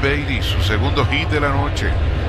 Beatty, su segundo hit de la noche.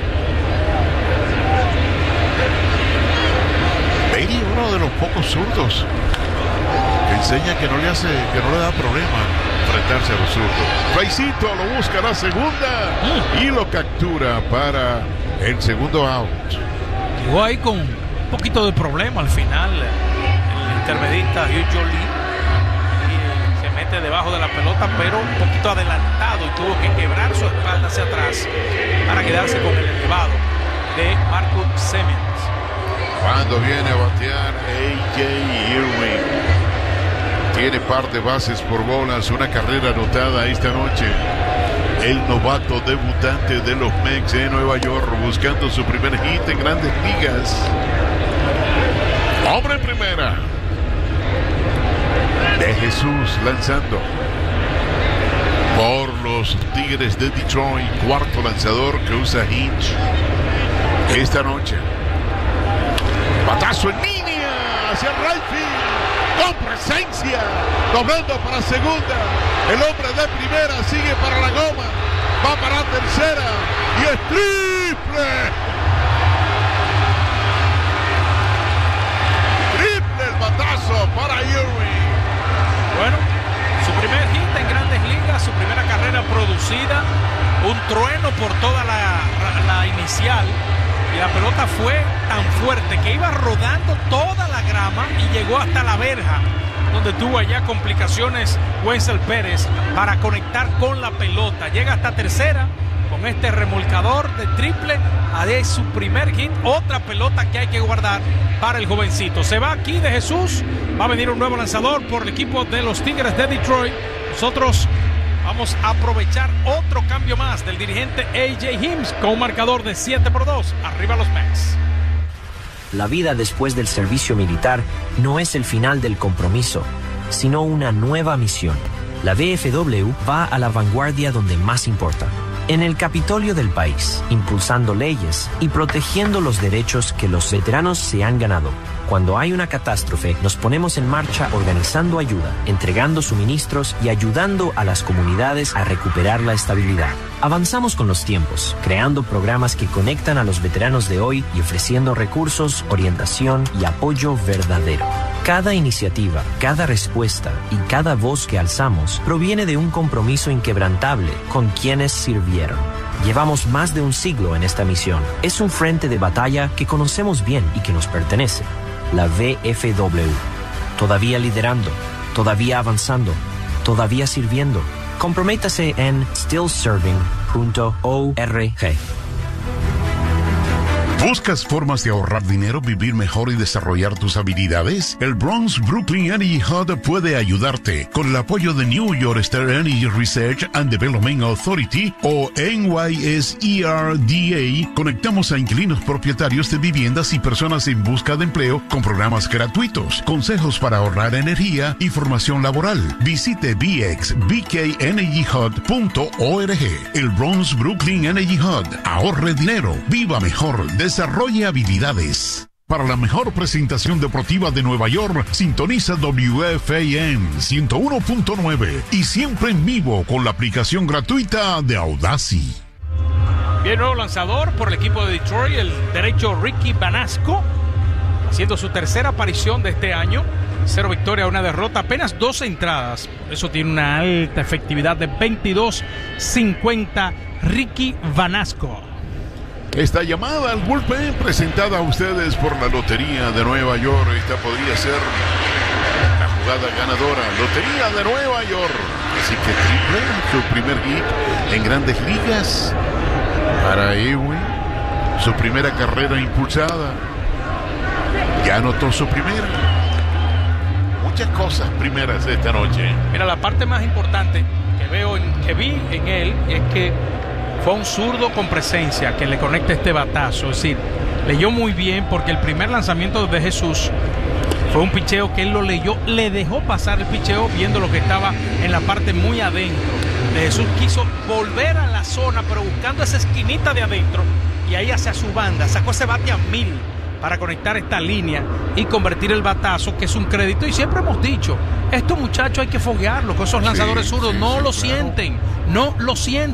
Beatty, uno de los pocos zurdos que enseña que no le da problema enfrentarse a los zurdos. Raycito lo busca la segunda y lo captura para el segundo out. Llegó ahí con un poquito de problema al final el intermedista Hugh Jolie, y se mete debajo de la pelota, pero un poquito adelantado, y tuvo que quebrar su espalda hacia atrás para quedarse con el elevado de Marcus Semien. Cuando viene a batear A.J. Irwin, tiene par de bases por bolas, una carrera anotada esta noche. El novato debutante de los Mets de Nueva York, buscando su primer hit en Grandes Ligas. Hombre en primera. De Jesús lanzando por los Tigres de Detroit. Cuarto lanzador que usa Hinch esta noche. Batazo en línea hacia el right field, con presencia, doblando para segunda. El hombre de primera sigue para la goma, va para tercera y es triple. Triple el batazo para Irwin. Bueno, su primer hit en Grandes Ligas, su primera carrera producida, un trueno por toda la inicial. Y la pelota fue tan fuerte que iba rodando toda la grama y llegó hasta la verja, donde tuvo allá complicaciones Wenzel Pérez para conectar con la pelota. Llega hasta tercera con este remolcador de triple. De su primer hit, otra pelota que hay que guardar para el jovencito. Se va aquí de Jesús, va a venir un nuevo lanzador por el equipo de los Tigres de Detroit. Nosotros vamos a aprovechar otro cambio más del dirigente A.J. Hinch con un marcador de 7-2. Arriba los Mets. La vida después del servicio militar no es el final del compromiso, sino una nueva misión. La VFW va a la vanguardia donde más importa. En el Capitolio del país, impulsando leyes y protegiendo los derechos que los veteranos se han ganado. Cuando hay una catástrofe, nos ponemos en marcha organizando ayuda, entregando suministros y ayudando a las comunidades a recuperar la estabilidad. Avanzamos con los tiempos, creando programas que conectan a los veteranos de hoy y ofreciendo recursos, orientación y apoyo verdadero. Cada iniciativa, cada respuesta y cada voz que alzamos proviene de un compromiso inquebrantable con quienes sirvieron. Llevamos más de un siglo en esta misión. Es un frente de batalla que conocemos bien y que nos pertenece. La VFW. Todavía liderando, todavía avanzando, todavía sirviendo. Comprométase en stillserving.org. ¿Buscas formas de ahorrar dinero, vivir mejor y desarrollar tus habilidades? El Bronx Brooklyn Energy Hub puede ayudarte. Con el apoyo de New York State Energy Research and Development Authority o NYSERDA, conectamos a inquilinos propietarios de viviendas y personas en busca de empleo con programas gratuitos, consejos para ahorrar energía y formación laboral. Visite bxbkenergyhub.org. El Bronx Brooklyn Energy Hub. Ahorre dinero, viva mejor, desarrolle habilidades. Para la mejor presentación deportiva de Nueva York, sintoniza WFAN 101.9 y siempre en vivo con la aplicación gratuita de Audacy. Bien, nuevo lanzador por el equipo de Detroit, el derecho Ricky Vanasco, haciendo su tercera aparición de este año. 0 victoria, 1 derrota, apenas 12 entradas. Eso tiene una alta efectividad de 22.50. Ricky Vanasco. Esta llamada al bullpen presentada a ustedes por la Lotería de Nueva York. Esta podría ser la jugada ganadora. Lotería de Nueva York. Así que triple, su primer hit en Grandes Ligas para Ewing. Su primera carrera impulsada. Ya anotó su primera. Muchas cosas primeras esta noche. Mira, la parte más importante que vi en él es que fue un zurdo con presencia que le conecta este batazo. Es decir, leyó muy bien, porque el primer lanzamiento de Jesús fue un picheo que él lo leyó, le dejó pasar el picheo viendo lo que estaba en la parte muy adentro. De Jesús quiso volver a la zona, pero buscando esa esquinita de adentro, y ahí hacia su banda, sacó ese bate a 1000 para conectar esta línea y convertir el batazo, que es un crédito. Y siempre hemos dicho, estos muchachos hay que foguearlos, con esos lanzadores zurdos no lo sienten.